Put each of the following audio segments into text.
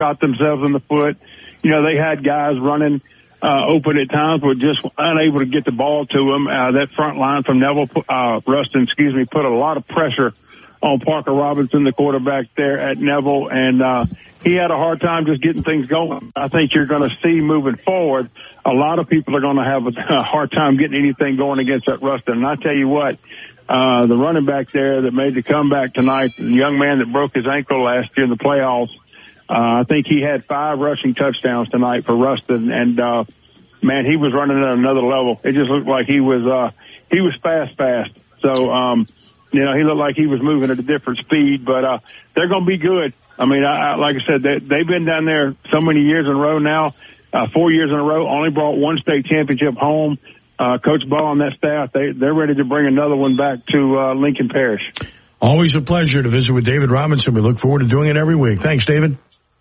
shot themselves in the foot. You know, they had guys running open at times, but just unable to get the ball to them. That front line from Ruston, put a lot of pressure on Parker Robinson, the quarterback there at Neville, and he had a hard time just getting things going. I think you're going to see moving forward, a lot of people are going to have a hard time getting anything going against that Ruston. And I tell you what, the running back there that made the comeback tonight, the young man that broke his ankle last year in the playoffs, I think he had 5 rushing touchdowns tonight for Ruston, and man, he was running at another level. It just looked like he was fast. So, you know, he looked like he was moving at a different speed, but they're going to be good. I mean, like I said, they've been down there so many years in a row now, 4 years in a row, only brought 1 state championship home. Coach Ball and that staff, they're ready to bring another one back to Lincoln Parish. Always a pleasure to visit with David Robinson. We look forward to doing it every week. Thanks, David.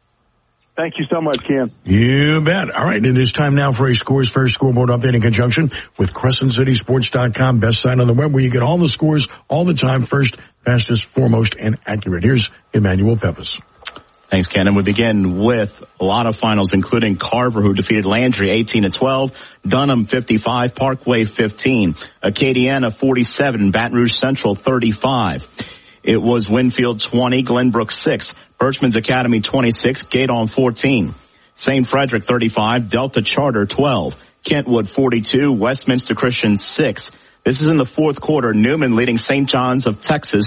Thank you so much, Ken. You bet. All right, it is time now for a Scores First scoreboard update in conjunction with CrescentCitySports.com, best site on the web where you get all the scores all the time, first, fastest, foremost, and accurate. Here's Emmanuel Peppes. Thanks, Ken. And we begin with a lot of finals, including Carver, who defeated Landry 18-12, Dunham 55, Parkway 15, Acadiana 47, Baton Rouge Central 35. It was Winfield 20, Glenbrook 6, Birchman's Academy 26, Gaydon 14, St. Frederick 35, Delta Charter 12, Kentwood 42, Westminster Christian 6. This is in the fourth quarter. Newman leading St. John's of Texas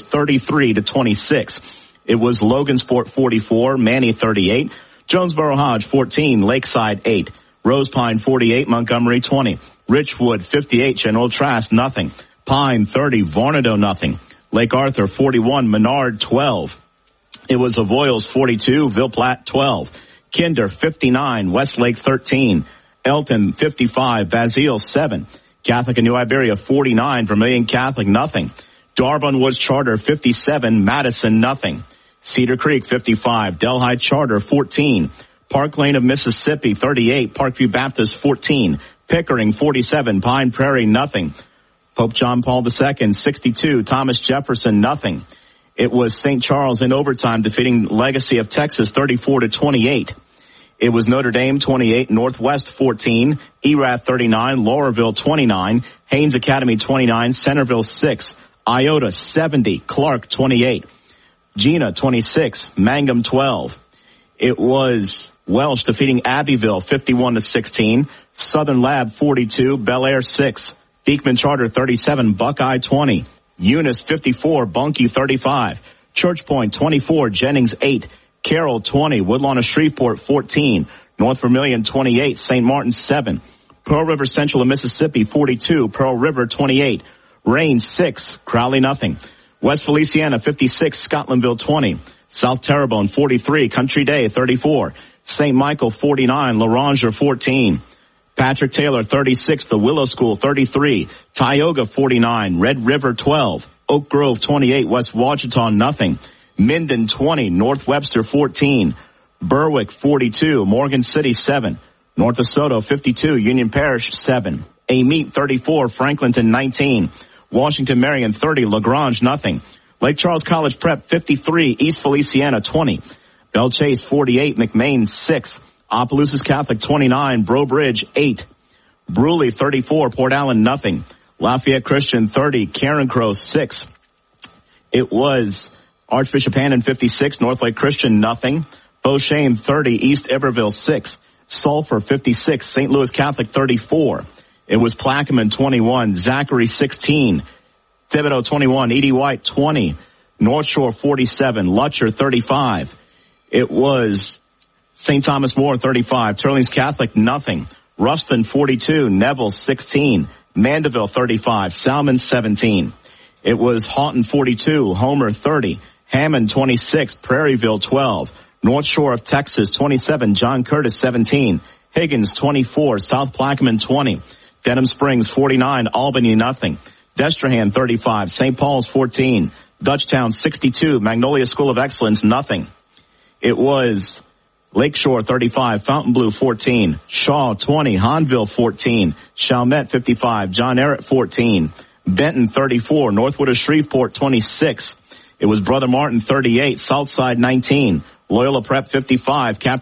33-26. It was Logansport 44, Manny 38, Jonesboro Hodge 14, Lakeside 8, Rose Pine 48, Montgomery 20, Richwood 58, General Trask nothing, Pine 30, Varnado nothing, Lake Arthur 41, Menard 12. It was Avoyelles 42, Ville Platte 12, Kinder 59, Westlake 13, Elton 55, Basile 7, Catholic and New Iberia 49, Vermilion Catholic nothing, Darbon Woods Charter 57, Madison nothing, Cedar Creek 55, Delhi Charter 14, Park Lane of Mississippi 38, Parkview Baptist 14, Pickering 47, Pine Prairie nothing, Pope John Paul II 62, Thomas Jefferson nothing. It was St. Charles in overtime defeating Legacy of Texas 34-28. It was Notre Dame 28, Northwest 14, Erath 39, Laurelville 29, Haynes Academy 29, Centerville 6, Iota 70, Clark 28, Gina 26, Mangum 12. It was Welsh defeating Abbeville 51-16, Southern Lab 42, Bel Air 6, Beekman Charter 37, Buckeye 20, Eunice 54, Bunkie 35, Church Point 24, Jennings 8, Carroll 20, Woodlawn of Shreveport 14, North Vermilion 28, St. Martin 7, Pearl River Central of Mississippi 42, Pearl River 28, Rain 6, Crowley nothing, West Feliciana 56, Scotlandville 20, South Terrebonne 43, Country Day 34, St. Michael 49, Laranger 14, Patrick Taylor 36, the Willow School 33, Tioga 49, Red River 12, Oak Grove 28, West Washita nothing, Minden 20, North Webster 14, Berwick 42, Morgan City 7, North DeSoto 52, Union Parish 7, Amite 34, Franklinton 19, Washington Marion 30, LaGrange nothing, Lake Charles College Prep 53, East Feliciana 20, Belle Chase 48, McMain 6, Opelousas Catholic 29, Breaux Bridge 8, Bruley 34, Port Allen nothing, Lafayette Christian 30, Carencro 6. It was Archbishop Hannon 56, Northlake Christian nothing, Beauchesne 30, East Iberville 6, Sulphur 56, St. Louis Catholic 34. It was Plaquemine 21, Zachary 16, Thibodeau 21, Edie White 20, North Shore 47, Lutcher 35. It was St. Thomas More 35, Turlings Catholic nothing, Ruston 42, Neville 16, Mandeville 35, Salmon 17. It was Houghton 42, Homer 30, Hammond 26, Prairieville 12, North Shore of Texas 27, John Curtis 17, Higgins 24, South Plaquemine 20, Denham Springs 49, Albany nothing, Destrehan 35, St. Paul's 14, Dutchtown 62, Magnolia School of Excellence nothing. It was Lakeshore 35, Fontainebleau 14, Shaw 20, Hahnville 14, Chalmette 55, John Ehret 14, Benton 34, Northwood of Shreveport 26. It was Brother Martin 38, Southside 19, Loyola Prep 55, Captain